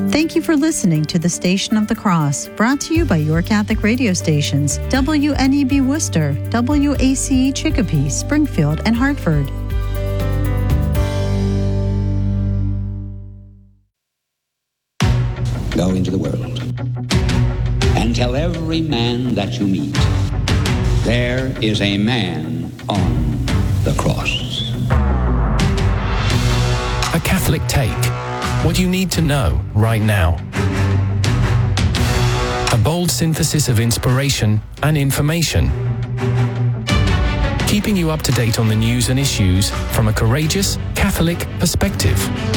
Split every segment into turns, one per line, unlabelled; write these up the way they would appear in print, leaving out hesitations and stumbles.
Thank you for listening to the Station of the Cross, brought to you by your Catholic radio stations, WNEB Worcester, WACE Chicopee, Springfield, and Hartford.
Go into the world and tell every man that you meet, there is a man on the cross.
A Catholic Take. What you need to know right now. A bold synthesis of inspiration and information. Keeping you up to date on the news and issues from a courageous Catholic perspective.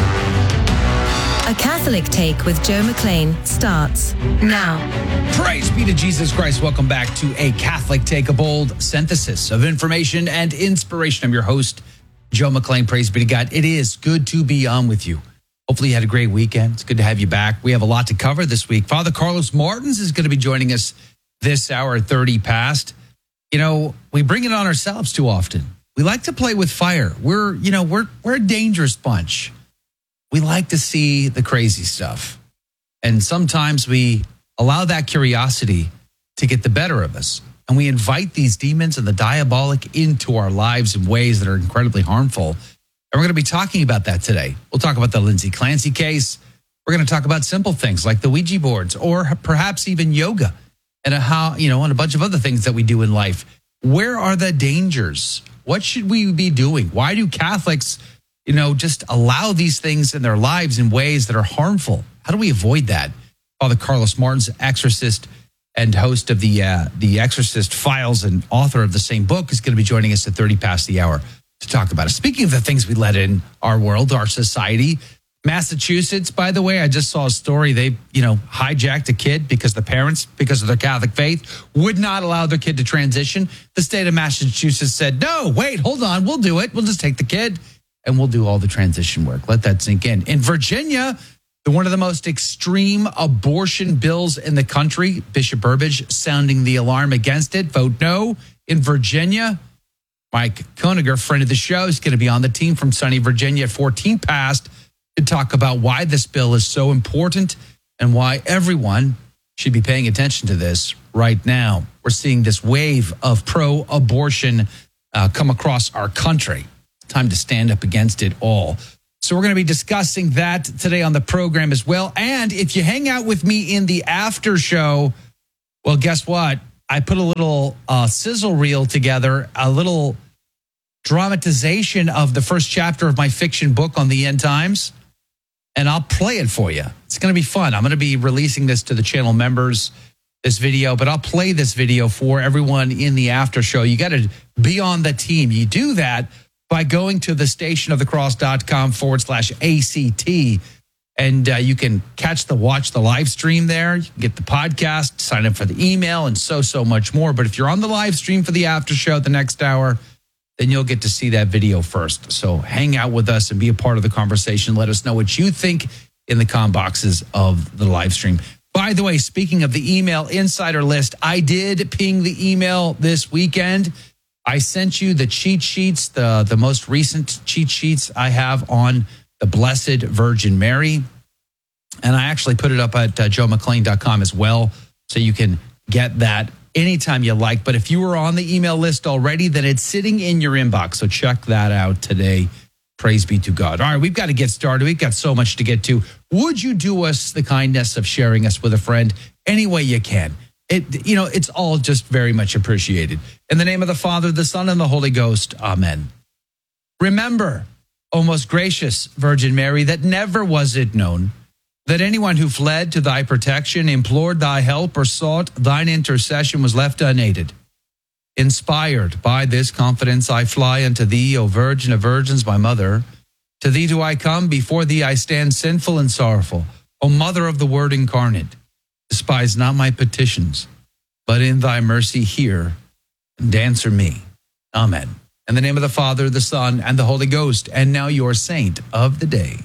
A Catholic Take with Joe McLean starts now.
Praise be to Jesus Christ. Welcome back to A Catholic Take, a bold synthesis of information and inspiration. I'm your host, Joe McLean. Praise be to God. It is good to be on with you. Hopefully you had a great weekend. It's good to have you back. We have a lot to cover this week. Father Carlos Martins is going to be joining us this hour at 30 past. You know, we bring it on ourselves too often. We like to play with fire. We're a dangerous bunch. We like to see the crazy stuff. And sometimes we allow that curiosity to get the better of us. And we invite these demons and the diabolic into our lives in ways that are incredibly harmful. And we're going to be talking about that today. We'll talk about the Lindsay Clancy case. We're going to talk about simple things like the Ouija boards or perhaps even yoga and and a bunch of other things that we do in life. Where are the dangers? What should we be doing? Why do Catholics, just allow these things in their lives in ways that are harmful? How do we avoid that? Father Carlos Martins, exorcist and host of the Exorcist Files and author of the same book, is going to be joining us at 30 past the hour to talk about it. Speaking of the things we let in our world, our society, Massachusetts, by the way, I just saw a story. They, hijacked a kid because the parents, because of their Catholic faith, would not allow their kid to transition. The state of Massachusetts said, no, wait, hold on, we'll do it. We'll just take the kid and we'll do all the transition work. Let that sink in. In Virginia, one of the most extreme abortion bills in the country, Bishop Burbidge sounding the alarm against it. Vote no in Virginia. Mike Koeniger, friend of the show, is going to be on the team from sunny Virginia at 14 past to talk about why this bill is so important and why everyone should be paying attention to this right now. We're seeing this wave of pro-abortion come across our country. It's time to stand up against it all. So we're going to be discussing that today on the program as well. And if you hang out with me in the after show, well, guess what? I put a little sizzle reel together, a little dramatization of the first chapter of my fiction book on the end times, and I'll play it for you. It's going to be fun. I'm going to be releasing this to the channel members, this video, but I'll play this video for everyone in the after show. You got to be on the team. You do that by going to thestationofthecross.com/ACT, and you can watch the live stream there. You can get the podcast, sign up for the email, and so much more. But if you're on the live stream for the after show the next hour, then you'll get to see that video first. So hang out with us and be a part of the conversation. Let us know what you think in the com boxes of the live stream. By the way, speaking of the email insider list, I did ping the email this weekend. I sent you the cheat sheets, the most recent cheat sheets I have on the Blessed Virgin Mary. And I actually put it up at joemclean.com as well, so you can get that anytime you like. But if you were on the email list already, then it's sitting in your inbox. So check that out today. Praise be to God. All right, we've got to get started. We've got so much to get to. Would you do us the kindness of sharing us with a friend any way you can? It's all just very much appreciated. In the name of the Father, the Son, and the Holy Ghost. Amen. Remember, O most gracious Virgin Mary, that never was it known that anyone who fled to thy protection, implored thy help, or sought thine intercession was left unaided. Inspired by this confidence, I fly unto thee, O Virgin of Virgins, my mother. To thee do I come, before thee I stand sinful and sorrowful. O Mother of the Word incarnate, despise not my petitions, but in thy mercy hear and answer me. Amen. In the name of the Father, the Son, and the Holy Ghost, and now your saint of the day.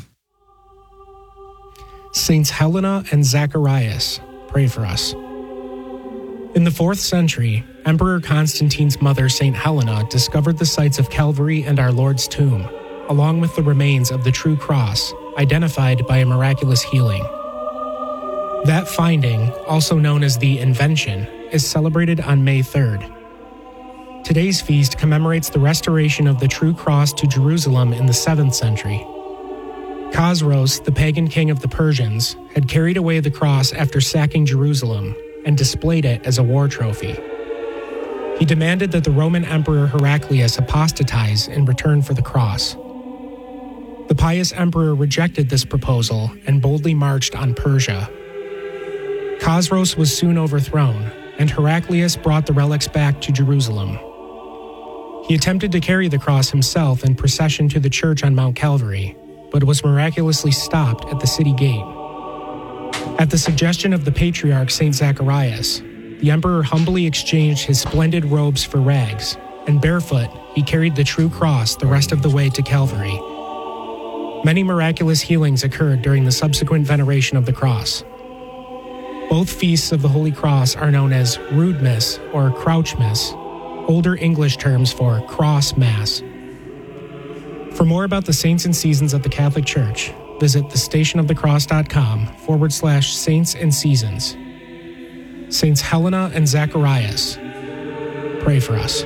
Saints Helena and Zacharias, pray for us. In the 4th century, Emperor Constantine's mother, Saint Helena, discovered the sites of Calvary and our Lord's tomb, along with the remains of the true cross, identified by a miraculous healing. That finding, also known as the Invention, is celebrated on May 3rd. Today's feast commemorates the restoration of the true cross to Jerusalem in the 7th century. Khosroes, the pagan king of the Persians, had carried away the cross after sacking Jerusalem and displayed it as a war trophy. He demanded that the Roman Emperor Heraclius apostatize in return for the cross. The pious emperor rejected this proposal and boldly marched on Persia. Khosroes was soon overthrown, and Heraclius brought the relics back to Jerusalem. He attempted to carry the cross himself in procession to the church on Mount Calvary, but was miraculously stopped at the city gate. At the suggestion of the patriarch St. Zacharias, the emperor humbly exchanged his splendid robes for rags, and barefoot he carried the true cross the rest of the way to Calvary. Many miraculous healings occurred during the subsequent veneration of the cross. Both feasts of the Holy Cross are known as Roodmas or Crouchmas, older English terms for Cross Mass. For more about the saints and seasons of the Catholic Church, visit thestationofthecross.com/saints and seasons. Saints Helena and Zacharias, pray for us.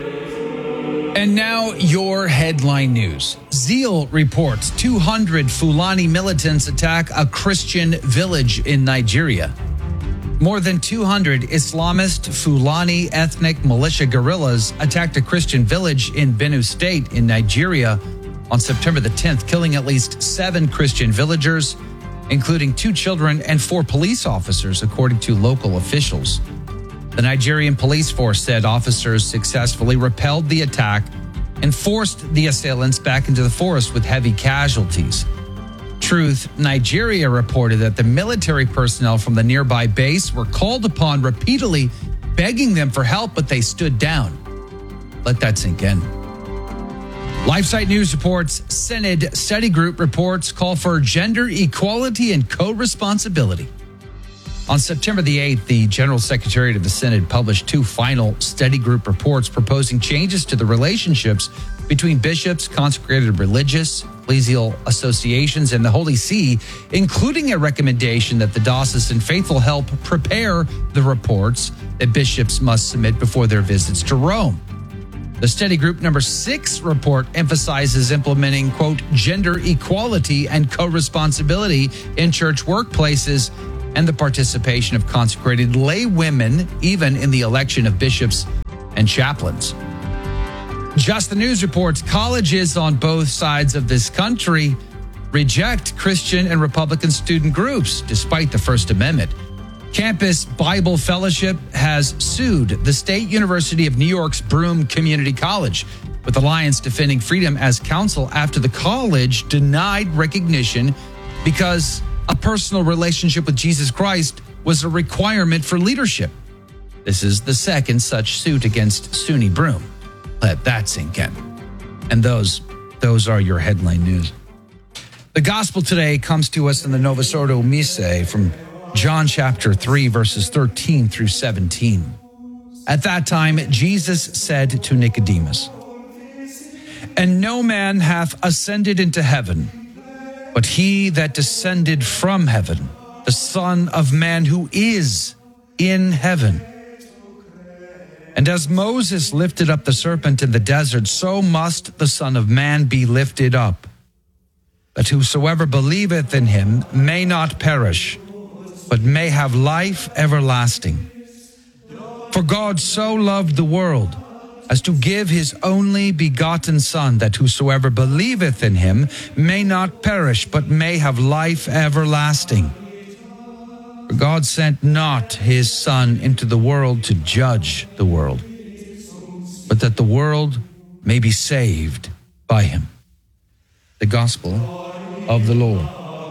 And now your headline news. Zeal reports 200 Fulani militants attack a Christian village in Nigeria. More than 200 Islamist Fulani ethnic militia guerrillas attacked a Christian village in Benue State in Nigeria on September the 10th, killing at least 7 Christian villagers, including 2 children and 4 police officers, according to local officials. The Nigerian police force said officers successfully repelled the attack and forced the assailants back into the forest with heavy casualties. Truth Nigeria reported that the military personnel from the nearby base were called upon repeatedly, begging them for help, but they stood down. Let that sink in. LifeSite News reports Synod Study Group reports call for gender equality and co-responsibility. On September the 8th, the General Secretariat of the Synod published 2 final study group reports proposing changes to the relationships between bishops, consecrated religious, ecclesial associations, and the Holy See, including a recommendation that the diocesan faithful help prepare the reports that bishops must submit before their visits to Rome. The study group number 6 report emphasizes implementing, quote, gender equality and co-responsibility in church workplaces and the participation of consecrated lay women, even in the election of bishops and chaplains. Just the News reports colleges on both sides of this country reject Christian and Republican student groups, despite the First Amendment. Campus Bible Fellowship has sued the State University of New York's Broome Community College, with Alliance Defending Freedom as counsel after the college denied recognition because a personal relationship with Jesus Christ was a requirement for leadership. This is the second such suit against SUNY Broome. Let that sink in. And those are your headline news. The gospel today comes to us in the Novus Ordo Missae from John chapter 3, verses 13 through 17. At that time, Jesus said to Nicodemus, "And no man hath ascended into heaven, but he that descended from heaven, the Son of Man who is in heaven. And as Moses lifted up the serpent in the desert, so must the Son of Man be lifted up, that whosoever believeth in him may not perish, but may have life everlasting. For God so loved the world as to give his only begotten Son, that whosoever believeth in him may not perish, but may have life everlasting. For God sent not his Son into the world to judge the world, but that the world may be saved by him." The Gospel of the Lord.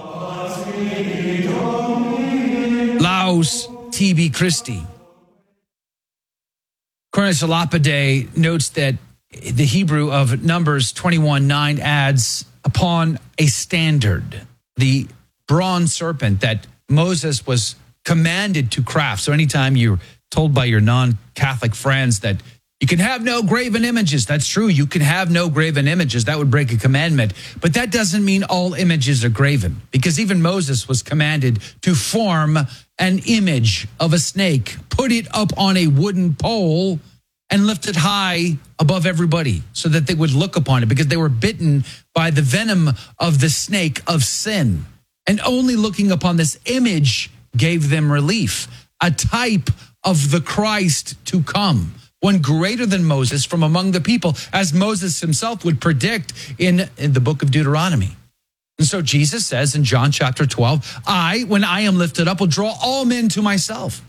Laus tibi Christi. Cornelius a Lapide notes that the Hebrew of Numbers 21:9 adds, "upon a standard," the bronze serpent that Moses was commanded to craft. So anytime you're told by your non-Catholic friends that You can have no graven images. That's true. You can have no graven images. That would break a commandment. But that doesn't mean all images are graven, because even Moses was commanded to form an image of a snake, put it up on a wooden pole, and lift it high above everybody so that they would look upon it, because they were bitten by the venom of the snake of sin. And only looking upon this image gave them relief, a type of the Christ to come, one greater than Moses from among the people, as Moses himself would predict in the book of Deuteronomy. And so Jesus says in John chapter 12, when I am lifted up, will draw all men to myself.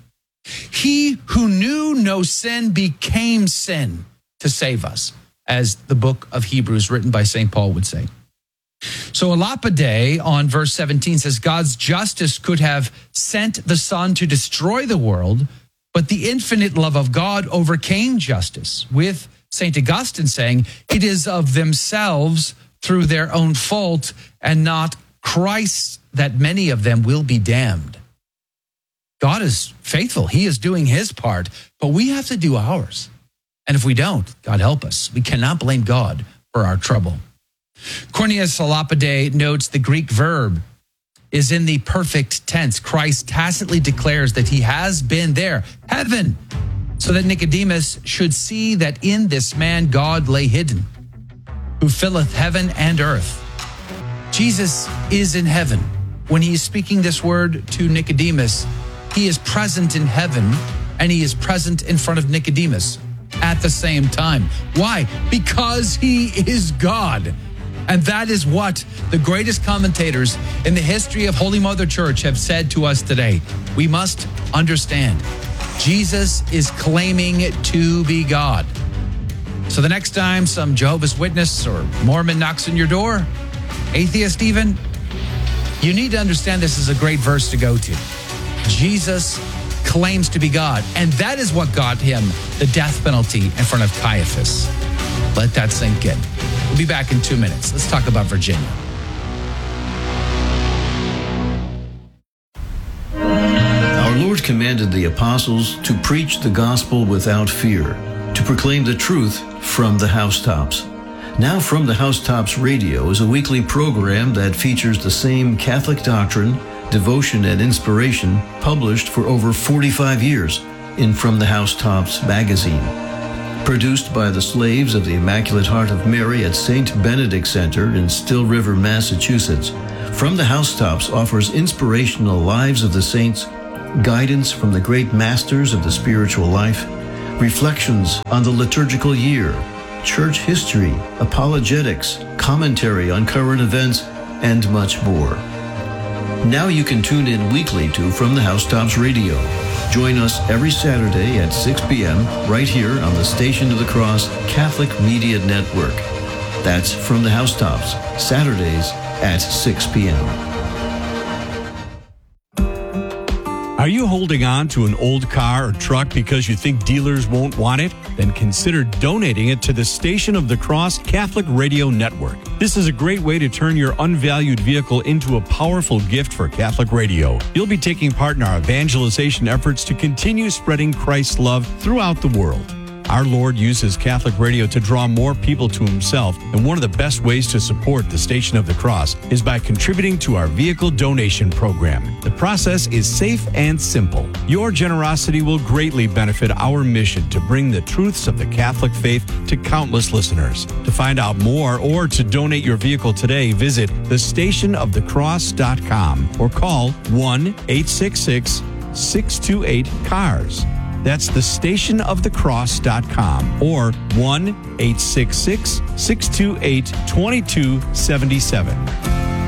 He who knew no sin became sin to save us, as the book of Hebrews written by St. Paul would say. So Elapide on verse 17 says, God's justice could have sent the Son to destroy the world, but the infinite love of God overcame justice, with St. Augustine saying, it is of themselves through their own fault and not Christ that many of them will be damned. God is faithful. He is doing his part, but we have to do ours. And if we don't, God help us. We cannot blame God for our trouble. Cornelius Elapide notes the Greek verb is in the perfect tense. Christ tacitly declares that he has been there, heaven, so that Nicodemus should see that in this man God lay hidden, who filleth heaven and earth. Jesus is in heaven. When he is speaking this word to Nicodemus, he is present in heaven and he is present in front of Nicodemus at the same time. Why? Because he is God. And that is what the greatest commentators in the history of Holy Mother Church have said to us today. We must understand Jesus is claiming to be God. So the next time some Jehovah's Witness or Mormon knocks on your door, atheist even, you need to understand this is a great verse to go to. Jesus claims to be God, and that is what got him the death penalty in front of Caiaphas. Let that sink in. We'll be back in 2 minutes. Let's talk about Virginia.
Our Lord commanded the apostles to preach the gospel without fear, to proclaim the truth from the housetops. Now From the Housetops Radio is a weekly program that features the same Catholic doctrine, devotion, and inspiration published for over 45 years in From the Housetops magazine. Produced by the Slaves of the Immaculate Heart of Mary at St. Benedict Center in Still River, Massachusetts, From the Housetops offers inspirational lives of the saints, guidance from the great masters of the spiritual life, reflections on the liturgical year, church history, apologetics, commentary on current events, and much more. Now you can tune in weekly to From the Housetops Radio. Join us every Saturday at 6 p.m. right here on the Station of the Cross Catholic Media Network. That's From the Housetops, Saturdays at 6 p.m.
Are you holding on to an old car or truck because you think dealers won't want it? Then consider donating it to the Station of the Cross Catholic Radio Network. This is a great way to turn your unvalued vehicle into a powerful gift for Catholic radio. You'll be taking part in our evangelization efforts to continue spreading Christ's love throughout the world. Our Lord uses Catholic radio to draw more people to himself, and one of the best ways to support the Station of the Cross is by contributing to our vehicle donation program. The process is safe and simple. Your generosity will greatly benefit our mission to bring the truths of the Catholic faith to countless listeners. To find out more or to donate your vehicle today, visit thestationofthecross.com or call 1-866-628-CARS. That's thestationofthecross.com or 1-866-628-2277.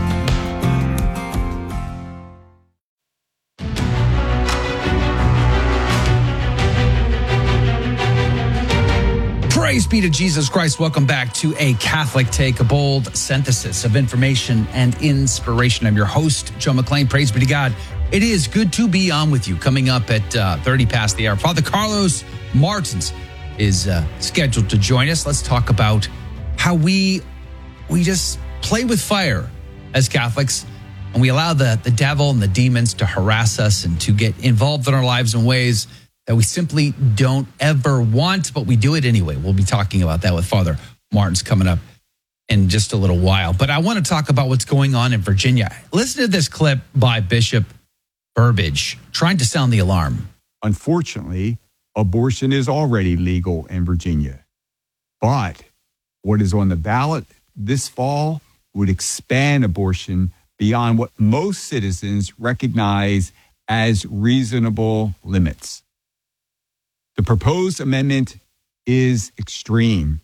Praise be to Jesus Christ. Welcome back to A Catholic Take, a bold synthesis of information and inspiration. I'm your host, Joe McClain. Praise be to God. It is good to be on with you. Coming up at 30 past the hour, Father Carlos Martins is scheduled to join us. Let's talk about how we just play with fire as Catholics, and we allow the devil and the demons to harass us and to get involved in our lives in ways that we simply don't ever want, but we do it anyway. We'll be talking about that with Father Martins coming up in just a little while. But I want to talk about what's going on in Virginia. Listen to this clip by Bishop Burbidge trying to sound the alarm.
Unfortunately, abortion is already legal in Virginia. But what is on the ballot this fall would expand abortion beyond what most citizens recognize as reasonable limits. The proposed amendment is extreme.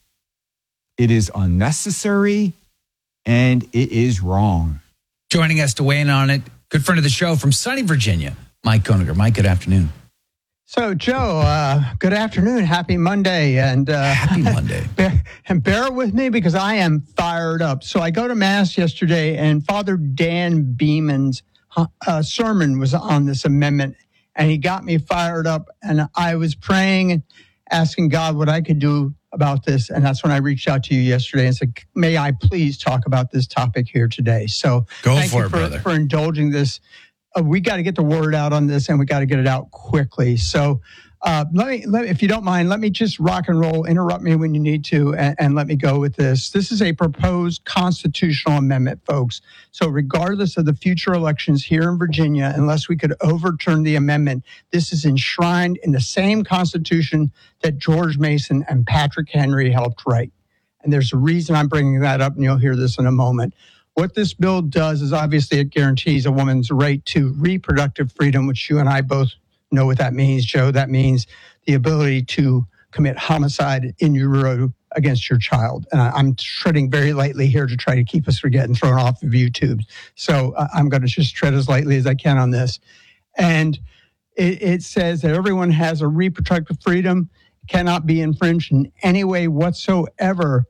It is unnecessary and it is wrong.
Joining us to weigh in on it, good friend of the show from sunny Virginia, Mike Koeniger. Mike, good afternoon.
So, Joe, good afternoon. Happy Monday. And
happy Monday.
Bear with me because I am fired up. So I go to Mass yesterday, and Father Dan Beeman's sermon was on this amendment, and he got me fired up. And I was praying and asking God what I could do about this. And that's when I reached out to you yesterday and said, may I please talk about this topic here today? So
thank you for
indulging this. We got to get the word out on this, and we got to get it out quickly. So let me, if you don't mind, let me just rock and roll, interrupt me when you need to, and let me go with this. This is a proposed constitutional amendment, folks. So regardless of the future elections here in Virginia, unless we could overturn the amendment, this is enshrined in the same Constitution that George Mason and Patrick Henry helped write. And there's a reason I'm bringing that up, and you'll hear this in a moment. What this bill does is obviously it guarantees a woman's right to reproductive freedom, which you and I both know what that means, Joe. That means the ability to commit homicide in utero against your child. And I'm treading very lightly here to try to keep us from getting thrown off of YouTube. So I'm going to just tread as lightly as I can on this. And it says that everyone has a reproductive freedom, cannot be infringed in any way whatsoever,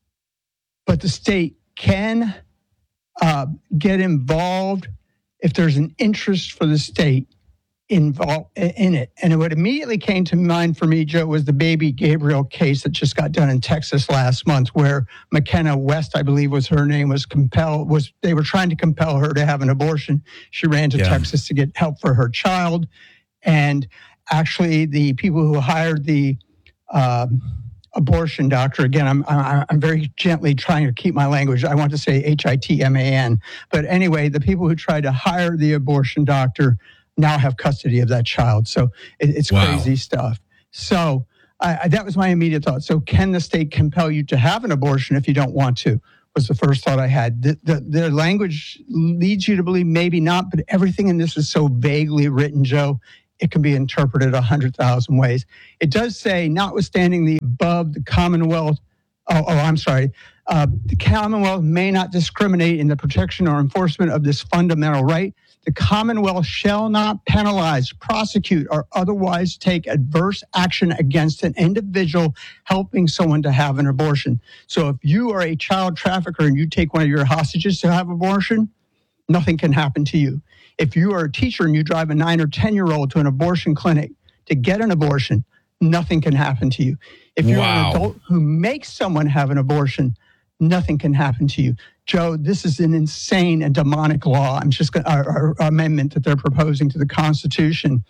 but the state can get involved if there's an interest for the state involved in it. And what immediately came to mind for me, Joe, was the baby Gabriel case that just got done in Texas last month, where McKenna West, I believe was her name, they were trying to compel her to have an abortion. She ran to Texas to get help for her child. And actually the people who hired the abortion doctor, again, I'm very gently trying to keep my language. I want to say HITMAN. But anyway, the people who tried to hire the abortion doctor now have custody of that child. So it's crazy stuff. So that was my immediate thought. So can the state compel you to have an abortion if you don't want to? Was the first thought I had. Their language leads you to believe maybe not, but everything in this is so vaguely written, Joe, it can be interpreted 100,000 ways. It does say, notwithstanding the above, the Commonwealth, the Commonwealth may not discriminate in the protection or enforcement of this fundamental right. The Commonwealth shall not penalize, prosecute, or otherwise take adverse action against an individual helping someone to have an abortion. So if you are a child trafficker and you take one of your hostages to have abortion, nothing can happen to you. If you are a teacher and you drive a 9 or 10-year-old to an abortion clinic to get an abortion, nothing can happen to you. If you're an adult who makes someone have an abortion, nothing can happen to you. Joe, this is an insane and demonic law. I'm just going our amendment that they're proposing to the Constitution.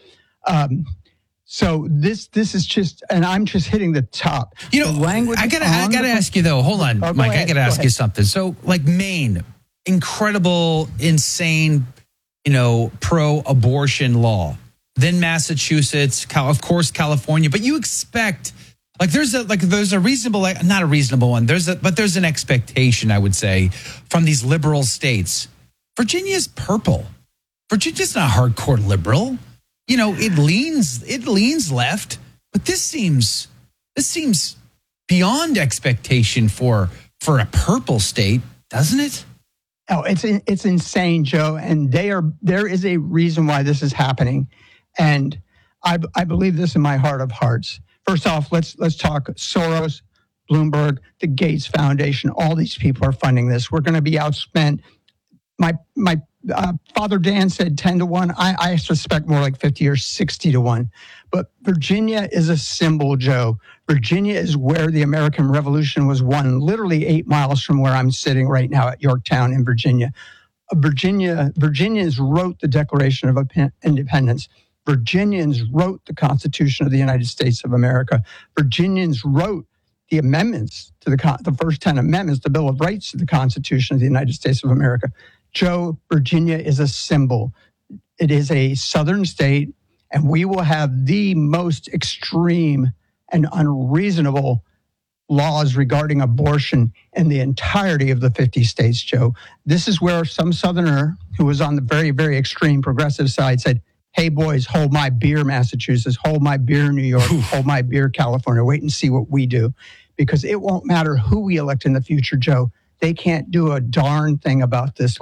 So this is just, and I'm just hitting the top.
You know, I gotta ask you though. Hold on, Mike. I gotta ask you something. So, like Maine, incredible, insane, pro-abortion law. Then Massachusetts, of course, California. But you expect, there's a reasonable, not a reasonable one. There's an expectation, I would say, from these liberal states. Virginia's purple. Virginia's not hardcore liberal. It leans left. But this seems beyond expectation for a purple state, doesn't it?
Oh, it's insane, Joe. And there is a reason why this is happening. And I believe this in my heart of hearts. First off, let's talk Soros, Bloomberg, the Gates Foundation. All these people are funding this. We're going to be outspent. My Father Dan said 10-1. I suspect more like 50 or 60-1. But Virginia is a symbol, Joe. Virginia is where the American Revolution was won, literally 8 miles from where I'm sitting right now at Yorktown in Virginia. Virginians wrote the Declaration of Independence. Virginians wrote the Constitution of the United States of America. Virginians wrote the amendments to the first 10 amendments, the Bill of Rights to the Constitution of the United States of America. Joe, Virginia is a symbol. It is a southern state, and we will have the most extreme and unreasonable laws regarding abortion in the entirety of the 50 states, Joe. This is where some southerner who was on the very, very extreme progressive side said, hey, boys, hold my beer, Massachusetts, hold my beer, New York, hold my beer, California, wait and see what we do. Because it won't matter who we elect in the future, Joe. They can't do a darn thing about this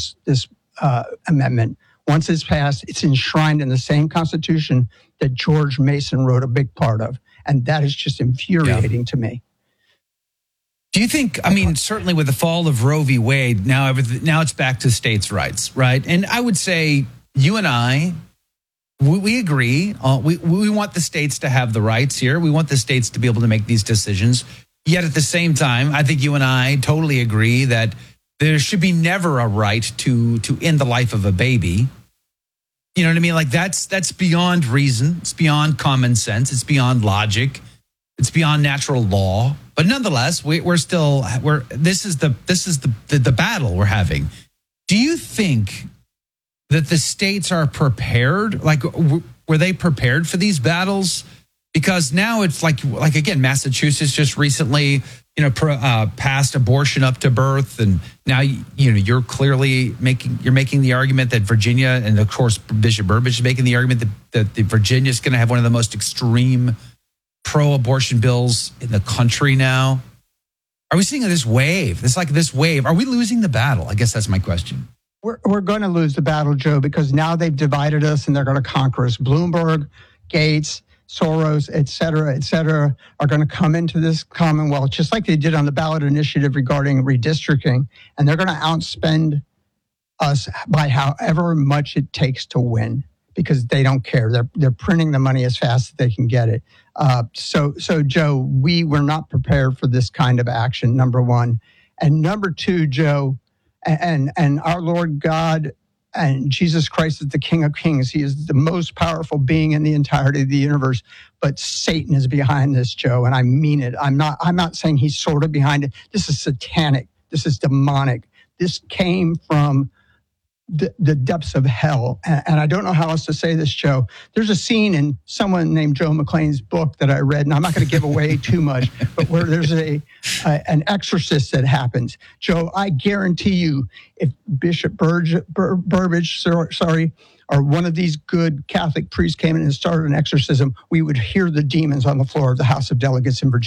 amendment. Once it's passed, it's enshrined in the same Constitution that George Mason wrote a big part of. And that is just infuriating to me.
Do you think, I mean, certainly with the fall of Roe v. Wade, now it's back to states' rights, right? And I would say you and I, we agree. We want the states to have the rights here. We want the states to be able to make these decisions. Yet at the same time, I think you and I totally agree that there should be never a right to end the life of a baby. You know what I mean? Like that's beyond reason. It's beyond common sense. It's beyond logic. It's beyond natural law. But nonetheless, this is the battle we're having. Do you think that the states are prepared? Like, were they prepared for these battles? Because now it's like again, Massachusetts just recently, passed abortion up to birth, and now you're clearly making the argument that Virginia, and of course Bishop Burbidge is making the argument that Virginia is going to have one of the most extreme pro-abortion bills in the country now. Are we seeing this wave? It's like this wave. Are we losing the battle? I guess that's my question.
We're going to lose the battle, Joe, because now they've divided us and they're going to conquer us. Bloomberg, Gates, Soros, et cetera, are going to come into this Commonwealth, just like they did on the ballot initiative regarding redistricting, and they're going to outspend us by however much it takes to win, because they don't care. They're printing the money as fast as they can get it. So Joe, we were not prepared for this kind of action, number one. And number two, Joe, and our Lord God and Jesus Christ is the King of Kings. He is the most powerful being in the entirety of the universe. But Satan is behind this, Joe, and I mean it. I'm not saying he's sort of behind it. This is satanic. This is demonic. This came from the depths of hell. And I don't know how else to say this, Joe. There's a scene in someone named Joe McClain's book that I read, and I'm not going to give away too much, but where there's an exorcist that happens. Joe, I guarantee you, if Bishop Burbidge, or one of these good Catholic priests came in and started an exorcism, we would hear the demons on the floor of the House of Delegates in Virginia.